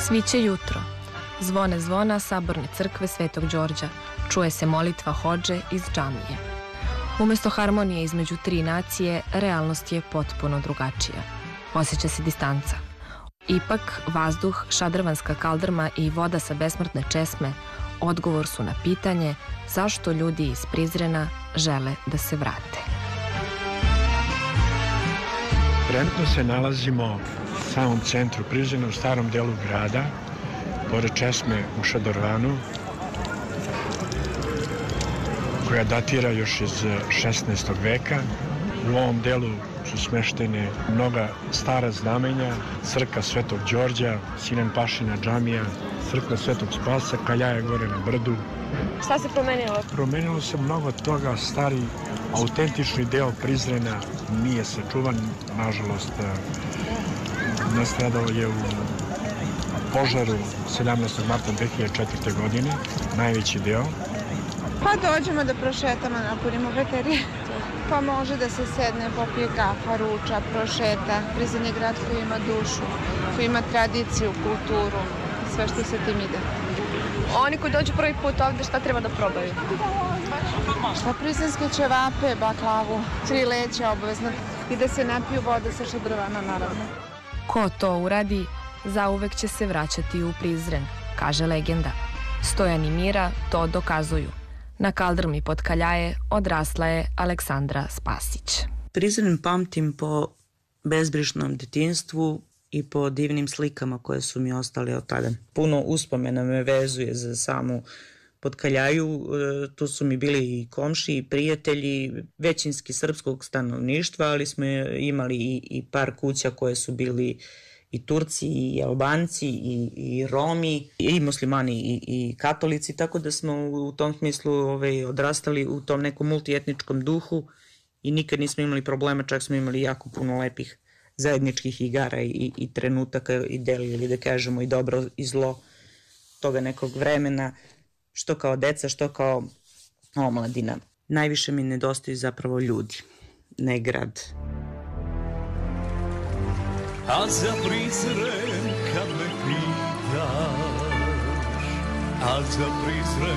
Sviće jutro. Zvone zvona saborne crkve Svetog Đorđa. Čuje se molitva hodže iz džamije. Umesto harmonije između tri nacije, realnost je potpuno drugačija. Osjeća se distanca. Ipak, vazduh, šadrvanska kaldrma i voda sa besmrtne česme odgovor su na pitanje zašto ljudi iz Prizrena žele da se vrate. Trenutno se nalazimo u samom centru Prizrena, u starom delu grada, pored česme u Šadorvanu, koja datira još iz 16. veka. U ovom delu su smeštene mnoga stara znamenja, crkva Svetog Đorđa, Sinen Pašina džamija, crkva Svetog Spasa, Kaljaja gore na brdu. Šta se promenilo? Promenilo se mnogo toga, stari autentični deo Prizrena nije sačuvan, nažalost nastradao je u požaru 17. marta 2004. godine, najveći deo. Pa dođemo da prošetamo, napunimo baterije. Pa može da se sedne, popije kafa, ruča, prošeta. Prizren je grad koji ima dušu, koji ima tradiciju, kulturu, sve što se tim ide. Oni koji dođu prvi put ovde, šta treba da probaju? Šta prizrenske ćevape, baklavu, 3 leća obavezno i da se napiju vode sa Šadrvana, naravno. Ko to uradi, zauvek će se vraćati u Prizren, kaže legenda. Stojan i Mira to dokazuju. Na kaldrmi pod Kaljaje odrasla je Aleksandra Spasić. Prizren pamtim po bezbrižnom detinjstvu i po divnim slikama koje su mi ostale od tada. Puno uspomena me vezuje za samu Podkaljaju. Tu su mi bili i komši i prijatelji, većinski srpskog stanovništva, ali smo imali i par kuća koje su bili i Turci, i Albanci, i Romi, i muslimani, i katolici, tako da smo u tom smislu odrastali u tom nekom multietničkom duhu i nikad nismo imali problema, čak smo imali jako puno lepih zajedničkih igara i trenutaka i delili, da kažemo, i dobro i zlo toga nekog vremena, što kao deca, što kao omladina. Najviše mi nedostaju zapravo ljudi, ne grad. A za Prizren kad me pitaš, a za Prizren